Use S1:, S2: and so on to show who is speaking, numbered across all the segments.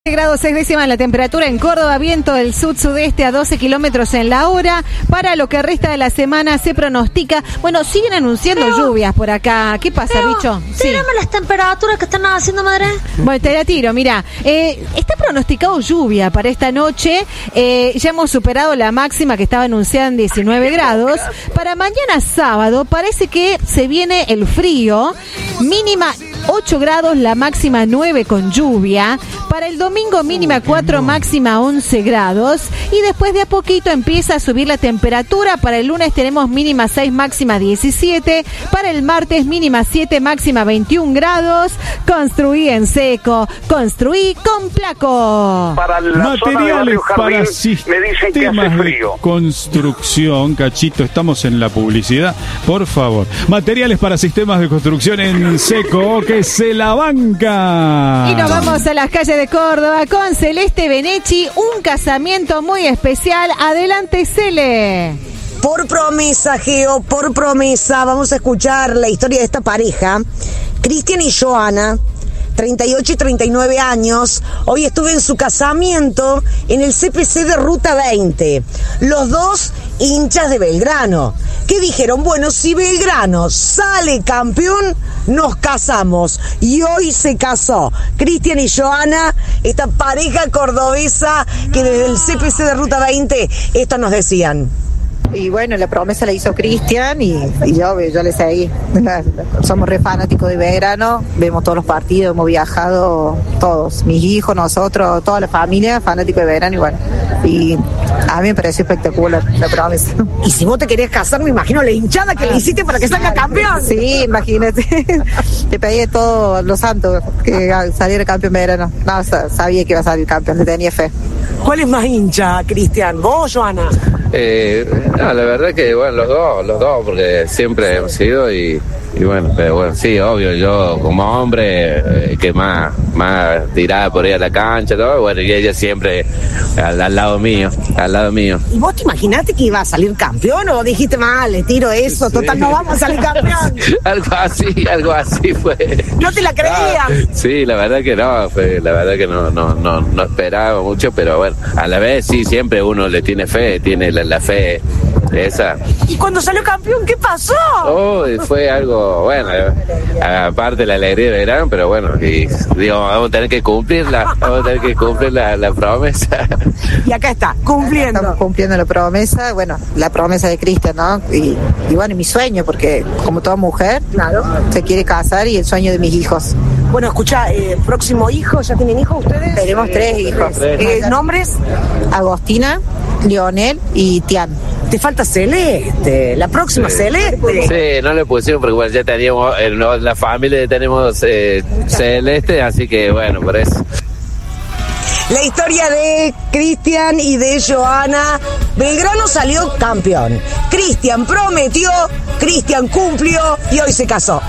S1: Grados 6 décimas la temperatura en Córdoba, viento del sud-sudeste a 12 kilómetros en la hora. Para lo que resta de la semana se pronostica, bueno, siguen anunciando lluvias por acá. ¿Qué pasa, bicho?
S2: Tírame las temperaturas que están haciendo, madre.
S1: Bueno, te la tiro, mira. Está pronosticado lluvia para esta noche. Ya hemos superado la máxima que estaba anunciada en 19 grados. Para mañana sábado parece que se viene el frío. Mínima 8 grados, la máxima 9 con lluvia. Para el domingo mínima 4, máxima 11 grados. Y después de a poquito empieza a subir la temperatura. Para el lunes tenemos mínima 6, máxima 17. Para el martes mínima 7, máxima 21 grados. Construí en seco, construí con Placo.
S3: Para la
S4: materiales
S3: zona de
S4: para
S3: me dicen que hace frío.
S4: Construcción, Cachito, estamos en la publicidad, por favor. Materiales para sistemas de construcción en seco, que se la banca.
S1: Y nos vamos a las calles de Córdoba con Celeste Benechi, un casamiento muy especial. Adelante, Cele.
S5: Por promesa, Geo, por promesa, vamos a escuchar la historia de esta pareja, Cristian y Joana, 38 y 39 años. Hoy estuve en su casamiento en el CPC de Ruta 20. Los dos hinchas de Belgrano, que dijeron, bueno, si Belgrano sale campeón, nos casamos. Y hoy se casó Cristian y Joana, esta pareja cordobesa que desde el CPC de Ruta 20 esto nos decían.
S6: Y bueno, la promesa la hizo Cristian y yo le seguí. Somos re fanáticos de Belgrano, vemos todos los partidos, hemos viajado todos, mis hijos, nosotros, toda la familia, fanáticos de Belgrano y bueno. Y a mí me pareció espectacular la promesa.
S5: Y si vos te querías casar, me imagino la hinchada que le hiciste para que salga campeón.
S6: Sí, imagínate. Le pedí de todos los santos que saliera campeón Belgrano. No, sabía que iba a salir campeón, le tenía fe.
S5: ¿Cuál es más hincha, Cristian? ¿Vos o Joana?
S7: No, la verdad que bueno, los dos, porque siempre hemos sido y bueno, pero bueno, sí, obvio, yo como hombre que más tirada por ir a la cancha, todo, bueno, y ella siempre al lado mío.
S5: ¿Y vos te imaginaste que iba a salir campeón o dijiste, mal, le tiro eso, total, no vamos a salir campeón?
S7: algo así fue.
S5: ¿No te la creías?
S7: Sí, la verdad que no, la verdad que no esperaba mucho, pero bueno, a la vez sí, siempre uno le tiene fe, tiene la fe esa.
S5: ¿Y cuando salió campeón, qué pasó?
S7: Fue algo, bueno, aparte la alegría de verano, pero bueno, y digo, vamos a tener que cumplir la promesa.
S5: Y acá está, cumpliendo.
S6: Estamos cumpliendo la promesa, bueno, la promesa de Cristian, ¿no? Y bueno, mi sueño, porque como toda mujer, claro, se quiere casar y el sueño de mis hijos.
S5: Bueno, escucha, próximo hijo, ¿ya tienen hijos ustedes?
S6: Tenemos 3 hijos.
S5: ¿Nombres?
S6: Agostina, Leonel y Tian.
S5: Te falta Celeste, la próxima Celeste.
S7: Sí, no le pusieron porque bueno, ya teníamos, en la familia tenemos Celeste, así que bueno, por eso.
S5: La historia de Cristian y de Joana. Belgrano salió campeón. Cristian prometió, Cristian cumplió y hoy se casó.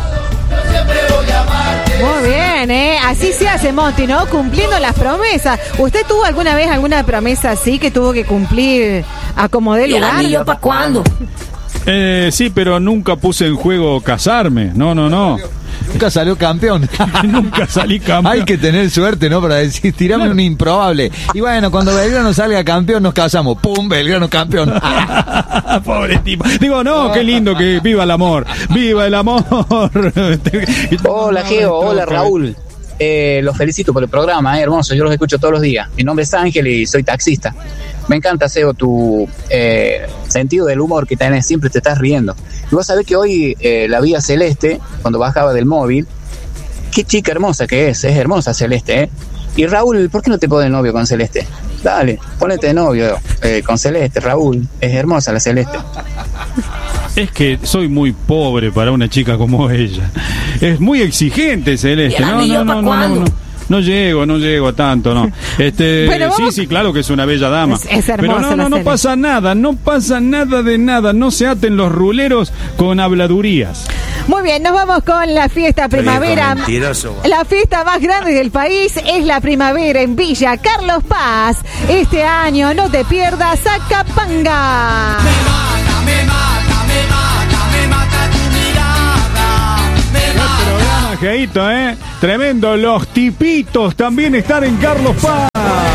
S1: Muy bien, así se hace, Monty, ¿no? Cumpliendo las promesas. ¿Usted tuvo alguna vez alguna promesa así que tuvo que cumplir a como dé lugar?
S2: ¿Y el anillo para cuándo?
S4: Sí, pero nunca puse en juego casarme. No.
S8: Nunca salió campeón.
S4: Nunca salí campeón.
S8: Hay que tener suerte, ¿no? Para decir, tirame un improbable. Y bueno, cuando Belgrano salga campeón, nos casamos. ¡Pum! Belgrano campeón.
S4: Pobre tipo. Digo, no, qué lindo que viva el amor. ¡Viva el amor!
S9: Hola, Geo. Hola, Raúl. Los felicito por el programa, hermoso. Yo los escucho todos los días. Mi nombre es Ángel y soy taxista. Me encanta, Seo, tu sentido del humor que tenés, siempre te estás riendo. Y vos sabés que hoy la vi a Celeste, cuando bajaba del móvil, qué chica hermosa que es hermosa Celeste, Y Raúl, ¿por qué no te pones novio con Celeste? Dale, ponete de novio con Celeste, Raúl, es hermosa la Celeste.
S4: Es que soy muy pobre para una chica como ella. Es muy exigente Celeste. No llego a tanto, no. Bueno, sí, claro que es una bella dama.
S1: Es hermosa.
S4: Pero no pasa nada de nada. No se aten los ruleros con habladurías.
S1: Muy bien, nos vamos con la fiesta primavera. La fiesta más grande del país es la primavera en Villa Carlos Paz. Este año no te pierdas a Capanga.
S4: Me mata tu mirada. ojeadito, tremendo. Los Tipitos también están en Carlos Paz.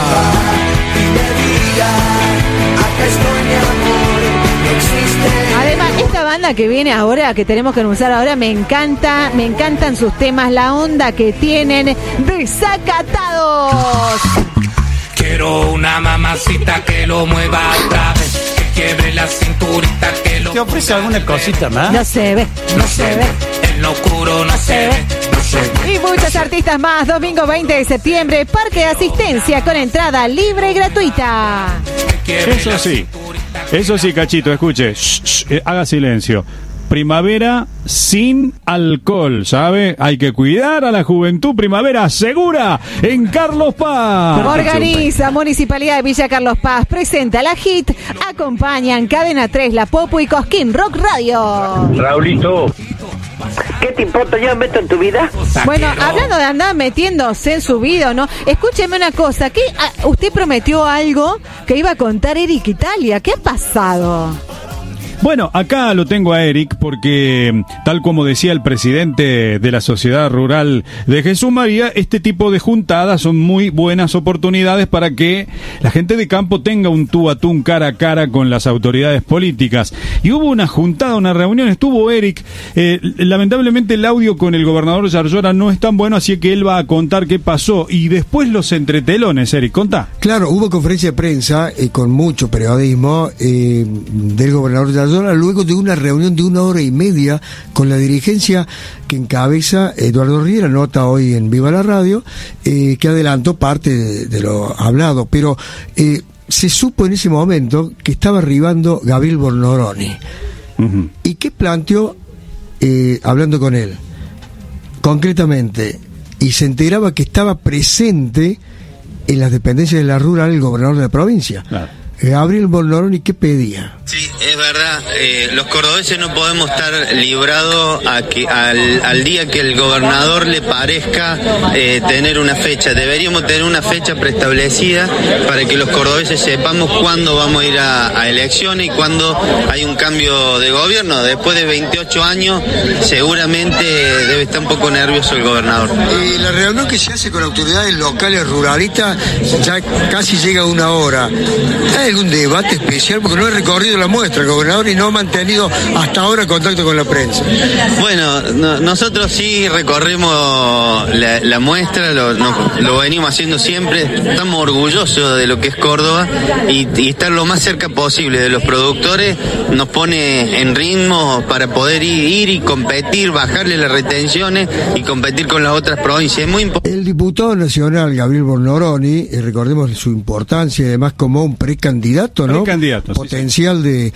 S1: Además, esta banda que viene ahora, que tenemos que anunciar ahora, me encantan sus temas, la onda que tienen. Desacatados.
S10: Quiero una mamacita que lo mueva otra vez, que quiebre la cinturita, que lo...
S11: ¿Te ofrece alguna cosita más?
S1: No se ve.
S10: En lo oscuro no se ve.
S1: Y muchos artistas más. Domingo 20 de septiembre, Parque de Asistencia con entrada libre y gratuita.
S4: Eso sí, Cachito, escuche. Haga silencio. Primavera sin alcohol, ¿sabe? Hay que cuidar a la juventud. Primavera segura en Carlos Paz.
S1: Organiza Municipalidad de Villa Carlos Paz. Presenta la HIT. Acompañan Cadena 3, La Popo y Cosquín Rock Radio.
S3: Raulito, ¿qué te importa? Yo me meto en tu vida.
S1: Bueno, hablando de andar metiéndose en su vida, ¿no? Escúcheme una cosa. ¿Qué, usted prometió algo que iba a contar Eric Italia? ¿Qué ha pasado?
S4: Bueno, acá lo tengo a Eric porque, tal como decía el presidente de la Sociedad Rural de Jesús María, este tipo de juntadas son muy buenas oportunidades para que la gente de campo tenga un tú a tú, un cara a cara con las autoridades políticas. Y hubo una juntada, una reunión, estuvo Eric. Lamentablemente el audio con el gobernador Yarlora no es tan bueno, así que él va a contar qué pasó. Y después los entretelones, Eric, contá.
S12: Claro, hubo conferencia de prensa con mucho periodismo del gobernador Yarlora, luego de una reunión de 1 hora y media con la dirigencia que encabeza Eduardo Riera, nota hoy en Viva la Radio, que adelantó parte de lo hablado, pero se supo en ese momento que estaba arribando Gabriel Bornoroni. Uh-huh. ¿Y qué planteó hablando con él? Concretamente, y se enteraba que estaba presente en las dependencias de la rural el gobernador de la provincia. Claro. Gabriel Bornoroni, ¿qué pedía?
S13: Sí, es verdad, los cordobeses no podemos estar librados a que al día que el gobernador le parezca tener una fecha. Deberíamos tener una fecha preestablecida para que los cordobeses sepamos cuándo vamos a ir a elecciones y cuándo hay un cambio de gobierno. Después de 28 años seguramente debe estar un poco nervioso el gobernador.
S12: La reunión que se hace con autoridades locales ruralistas ya casi llega a 1 hora. ¿Hay algún debate especial? Porque no he recorrido la muestra, el gobernador, y no ha mantenido hasta ahora contacto con la prensa.
S13: Bueno, nosotros sí recorremos la muestra, lo venimos haciendo siempre. Estamos orgullosos de lo que es Córdoba y estar lo más cerca posible de los productores nos pone en ritmo para poder ir y competir, bajarle las retenciones y competir con las otras provincias. Es muy importante.
S12: El diputado nacional Gabriel Bornoroni, recordemos su importancia y además como un precandidato, ¿no?
S4: Precandidato,
S12: potencial sí.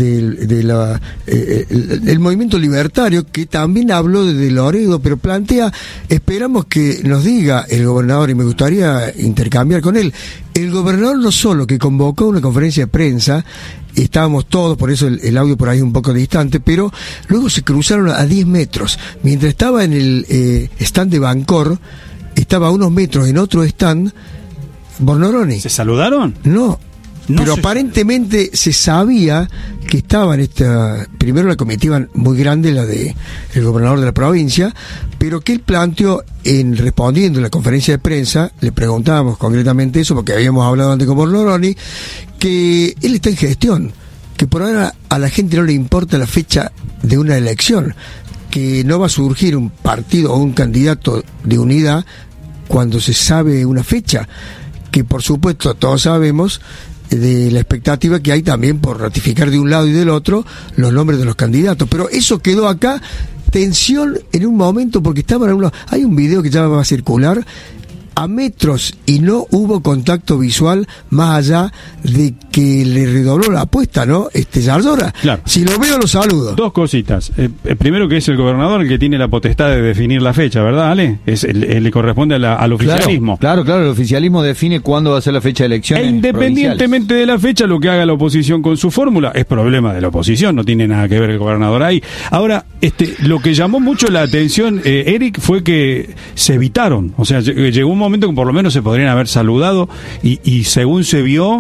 S12: El movimiento libertario, que también habló de Loredo, pero plantea, esperamos que nos diga el gobernador, y me gustaría intercambiar con él. El gobernador no solo que convocó una conferencia de prensa, estábamos todos, por eso el audio por ahí un poco distante, pero luego se cruzaron a 10 metros. Mientras estaba en el stand de Bancor, estaba a unos metros en otro stand Bornoroni.
S4: ¿Se saludaron?
S12: No, pero aparentemente se sabía que estaba en primero la comitiva muy grande, la de el gobernador de la provincia, pero que él planteó respondiendo en la conferencia de prensa, le preguntábamos concretamente eso, porque habíamos hablado antes con Bornoroni, que él está en gestión, que por ahora a la gente no le importa la fecha de una elección, que no va a surgir un partido o un candidato de unidad cuando se sabe una fecha, que por supuesto todos sabemos de la expectativa que hay también por ratificar de un lado y del otro los nombres de los candidatos, pero eso quedó acá, tensión en un momento, porque hay un video que ya va a circular a metros y no hubo contacto visual más allá de que le redobló la apuesta, ¿no? Yarlora. Claro. Si lo veo, lo saludo.
S4: Dos cositas. Primero, que es el gobernador el que tiene la potestad de definir la fecha, ¿verdad, Ale? Le corresponde al oficialismo.
S8: Claro, el oficialismo define cuándo va a ser la fecha de elecciones.
S4: Independientemente de la fecha, lo que haga la oposición con su fórmula es problema de la oposición, no tiene nada que ver el gobernador ahí. Ahora, lo que llamó mucho la atención, Eric, fue que se evitaron. O sea, llegó un momento que por lo menos se podrían haber saludado y según se vio,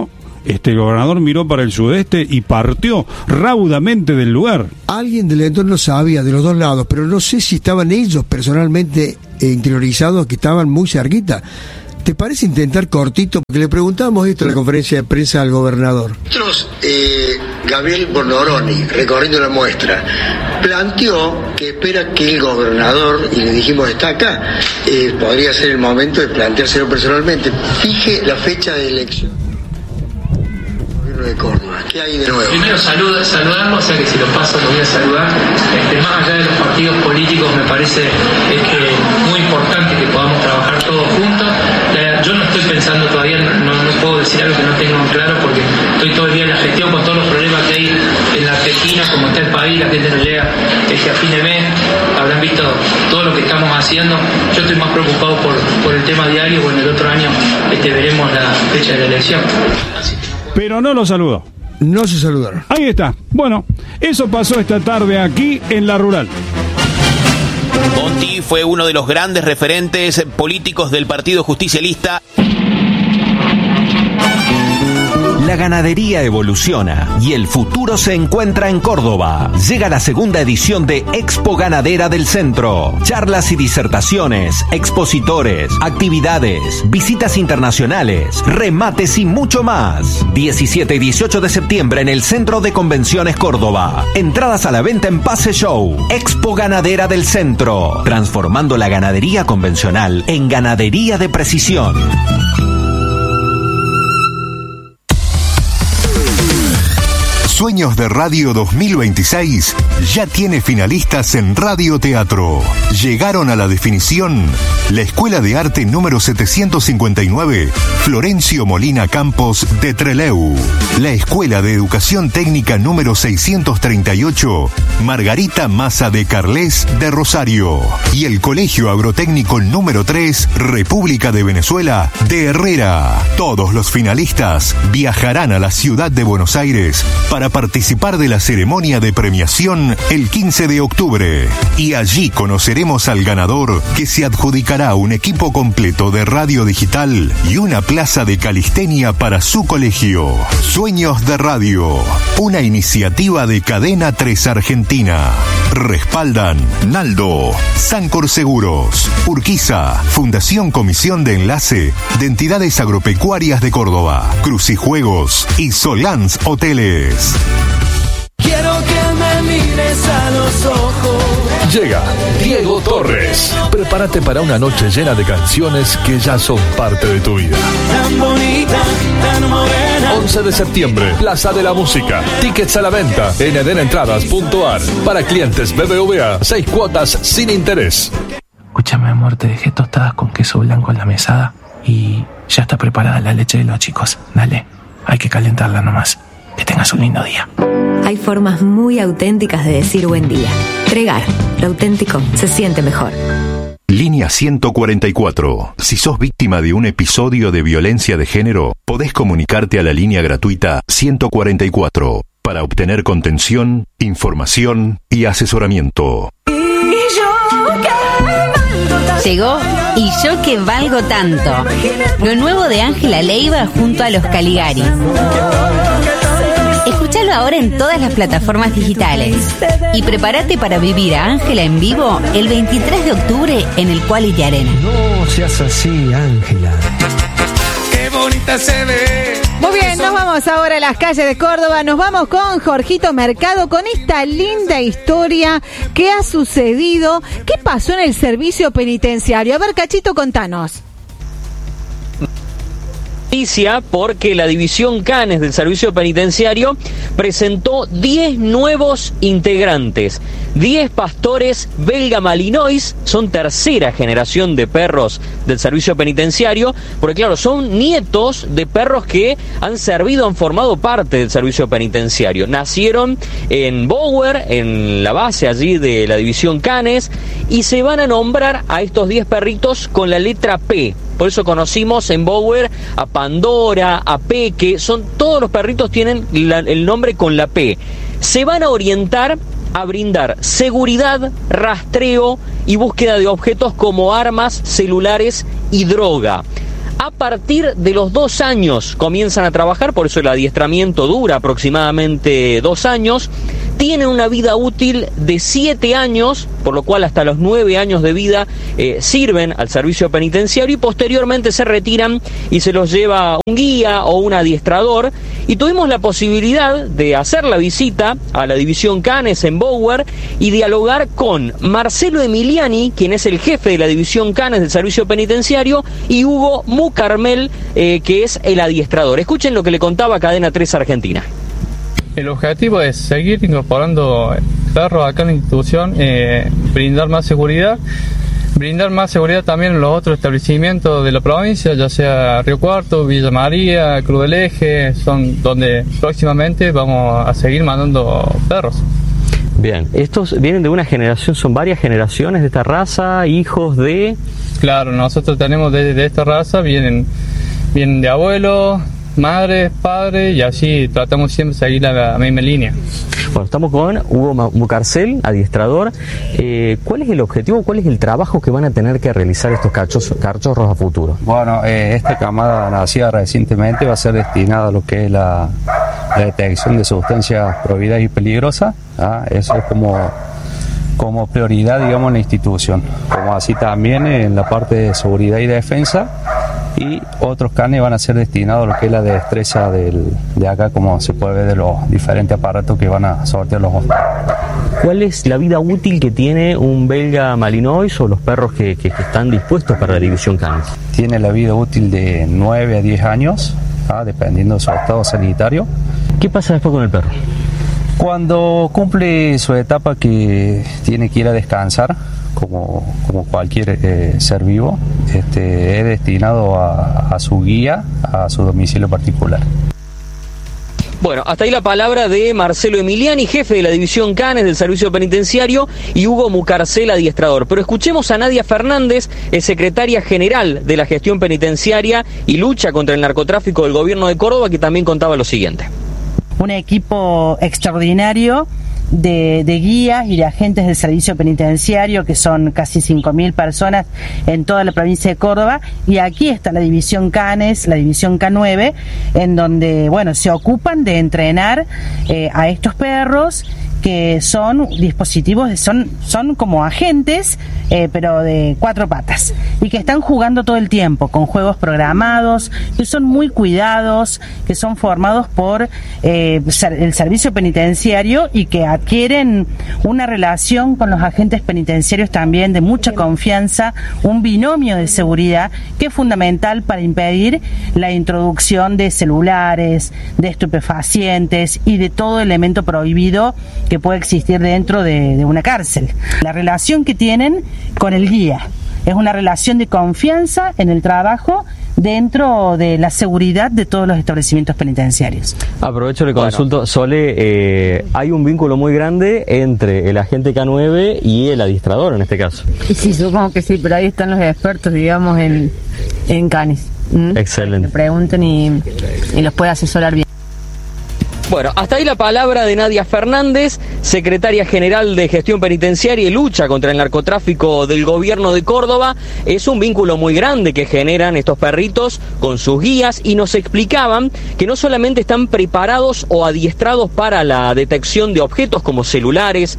S4: el gobernador miró para el sudeste y partió raudamente del lugar.
S12: Alguien del entorno sabía de los dos lados, pero no sé si estaban ellos personalmente interiorizados, que estaban muy cerquita. ¿Te parece intentar cortito? Porque le preguntamos esto en la conferencia de prensa al gobernador.
S14: Nosotros, Gabriel Bornoroni, recorriendo la muestra, planteó que espera que el gobernador, y le dijimos está acá, podría ser el momento de planteárselo personalmente, fije la fecha de elección de Córdoba. ¿Qué hay de nuevo?
S15: Primero saludarlo, o sea que si lo paso lo voy a saludar. Más allá de los partidos políticos, me parece muy importante que podamos trabajar todos juntos. Yo no estoy pensando todavía, no puedo decir algo que no tengo claro, porque estoy todo el día en la gestión con todos los problemas que hay en la Argentina, como está el país, la gente no llega a fin de mes, habrán visto todo lo que estamos haciendo. Yo estoy más preocupado por el tema diario. Bueno, el otro año veremos la fecha de la elección.
S4: Pero no lo saludó.
S12: No se saludaron.
S4: Ahí está. Bueno, eso pasó esta tarde aquí en La Rural.
S16: Bonti fue uno de los grandes referentes políticos del Partido Justicialista.
S17: La ganadería evoluciona y el futuro se encuentra en Córdoba. Llega la segunda edición de Expo Ganadera del Centro. Charlas y disertaciones, expositores, actividades, visitas internacionales, remates y mucho más. 17 y 18 de septiembre en el Centro de Convenciones Córdoba. Entradas a la venta en Pase Show. Expo Ganadera del Centro. Transformando la ganadería convencional en ganadería de precisión.
S18: Sueños de Radio 2026 ya tiene finalistas en Radio Teatro. Llegaron a la definición la Escuela de Arte número 759, Florencio Molina Campos de Trelew. La Escuela de Educación Técnica número 638, Margarita Maza de Carles de Rosario. Y el Colegio Agrotécnico número 3, República de Venezuela, de Herrera. Todos los finalistas viajarán a la ciudad de Buenos Aires para participar de la ceremonia de premiación el 15 de octubre. Y allí conoceremos al ganador, que se adjudicará un equipo completo de radio digital y una plaza de calistenia para su colegio. Sueños de Radio, una iniciativa de Cadena 3 Argentina. Respaldan Naldo, Sancor Seguros, Urquiza, Fundación Comisión de Enlace de Entidades Agropecuarias de Córdoba, Crucijuegos y Solans Hoteles.
S19: Quiero que me mires a los ojos.
S20: Llega Diego Torres. Prepárate para una noche llena de canciones que ya son parte de tu vida.
S19: Tan bonita, tan morena.
S20: 11 de septiembre, Plaza de la Música. Tickets a la venta en edenentradas.ar. Para clientes BBVA, 6 cuotas sin interés.
S15: Escúchame, amor, te dejé tostadas con queso blanco en la mesada y ya está preparada la leche de los chicos. Dale, hay que calentarla nomás. Que tengas un lindo día.
S21: Hay formas muy auténticas de decir buen día. Tregar, lo auténtico se siente mejor.
S18: Línea 144. Si sos víctima de un episodio de violencia de género, podés comunicarte a la línea gratuita 144 para obtener contención, información y asesoramiento.
S22: Llegó Y yo que valgo tanto. Lo nuevo de Ángela Leiva junto a los Caligari. Escúchalo ahora en todas las plataformas digitales. Y prepárate para vivir a Ángela en vivo el 23 de octubre en el Quality Arena.
S23: No seas así, Ángela.
S10: Qué bonita se ve.
S1: Muy bien, nos vamos ahora a las calles de Córdoba. Nos vamos con Jorgito Mercado, con esta linda historia que ha sucedido. ¿Qué pasó en el servicio penitenciario? A ver, Cachito, contanos.
S24: Porque la división Canes del servicio penitenciario presentó 10 nuevos integrantes, 10 pastores belga malinois, son tercera generación de perros del servicio penitenciario, porque claro, son nietos de perros que han servido, han formado parte del servicio penitenciario. Nacieron en Bower, en la base allí de la división Canes, y se van a nombrar a estos 10 perritos con la letra P. Por eso conocimos en Bower a Pandora, a Peque, todos los perritos tienen el nombre con la P. Se van a orientar a brindar seguridad, rastreo y búsqueda de objetos como armas, celulares y droga. A partir de los 2 años comienzan a trabajar, por eso el adiestramiento dura aproximadamente 2 años. Tienen una vida útil de 7 años, por lo cual hasta los 9 años de vida sirven al servicio penitenciario y posteriormente se retiran y se los lleva un guía o un adiestrador. Y tuvimos la posibilidad de hacer la visita a la división Canes en Bower y dialogar con Marcelo Emiliani, quien es el jefe de la división Canes del servicio penitenciario, y Hugo Mucarmel, que es el adiestrador. Escuchen lo que le contaba Cadena 3 Argentina.
S2: El objetivo es seguir incorporando perros acá en la institución, brindar más seguridad también en los otros establecimientos de la provincia, ya sea Río Cuarto, Villa María, Cruz del Eje, son donde próximamente vamos a seguir mandando perros.
S24: Bien, estos vienen de una generación, son varias generaciones de esta raza, hijos de...
S2: Claro, nosotros tenemos de esta raza, vienen de abuelos, madres, padres, y así tratamos siempre de seguir la misma línea.
S24: Bueno, estamos con Hugo Mucarcel, adiestrador. ¿Cuál es el objetivo, cuál es el trabajo que van a tener que realizar estos cachorros a futuro?
S5: Bueno, esta camada nacida recientemente va a ser destinada a lo que es la detección de sustancias prohibidas y peligrosas. Eso es como prioridad, digamos, en la institución. Como así también en la parte de seguridad y defensa. Y otros canes van a ser destinados a lo que es la destreza de acá, como se puede ver de los diferentes aparatos que van a sortear los hospitales.
S24: ¿Cuál es la vida útil que tiene un belga malinois o los perros que están dispuestos para la división Canes?
S5: Tiene la vida útil de 9 a 10 años, dependiendo de su estado sanitario.
S24: ¿Qué pasa después con el perro?
S5: Cuando cumple su etapa que tiene que ir a descansar, como cualquier ser vivo, es destinado a su guía, a su domicilio particular.
S24: Bueno, hasta ahí la palabra de Marcelo Emiliani, jefe de la división Canes del servicio penitenciario, y Hugo Mucarcel, adiestrador. Pero escuchemos a Nadia Fernández, secretaria general de la gestión penitenciaria y lucha contra el narcotráfico del gobierno de Córdoba, que también contaba lo siguiente.
S6: Un equipo extraordinario de guías y de agentes del servicio penitenciario, que son casi 5.000 personas en toda la provincia de Córdoba, y aquí está la división Canes, la división K9, en donde, bueno, se ocupan de entrenar a estos perros, que son dispositivos, son como agentes, pero de 4 patas, y que están jugando todo el tiempo, con juegos programados, que son muy cuidados, que son formados por el servicio penitenciario y que adquieren una relación con los agentes penitenciarios también de mucha confianza, un binomio de seguridad que es fundamental para impedir la introducción de celulares, de estupefacientes y de todo elemento prohibido que puede existir dentro de una cárcel. La relación que tienen con el guía es una relación de confianza en el trabajo dentro de la seguridad de todos los establecimientos penitenciarios.
S24: Aprovecho, le consulto, Sole, hay un vínculo muy grande entre el agente K9 y el adiestrador en este caso.
S7: Y sí, supongo que sí, pero ahí están los expertos, digamos, en Canes.
S24: Excelente.
S7: Le pregunten y los puede asesorar bien.
S24: Bueno, hasta ahí la palabra de Nadia Fernández, secretaria general de Gestión Penitenciaria y Lucha contra el Narcotráfico del Gobierno de Córdoba. Es un vínculo muy grande que generan estos perritos con sus guías, y nos explicaban que no solamente están preparados o adiestrados para la detección de objetos como celulares,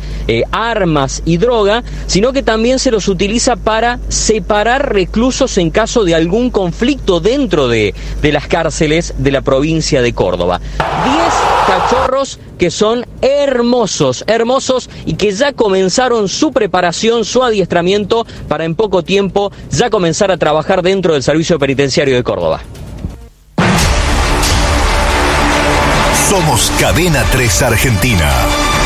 S24: armas y droga, sino que también se los utiliza para separar reclusos en caso de algún conflicto dentro de las cárceles de la provincia de Córdoba. 10 cachorros que son hermosos y que ya comenzaron su preparación, su adiestramiento para en poco tiempo ya comenzar a trabajar dentro del servicio penitenciario de Córdoba.
S18: Somos Cadena 3 Argentina.